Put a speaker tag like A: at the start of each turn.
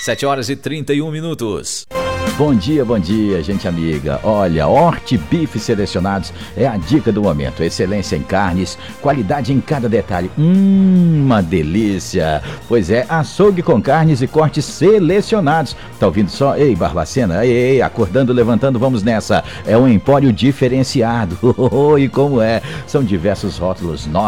A: 7h31.
B: Bom dia, gente amiga. Olha, Horti Bife Selecionados é a dica do momento. Excelência em carnes, qualidade em cada detalhe. Uma delícia. Pois é, açougue com carnes e cortes selecionados. Tá ouvindo só? Ei, Barbacena, ei, acordando, levantando, vamos nessa. É um empório diferenciado. E como é? São diversos rótulos novos.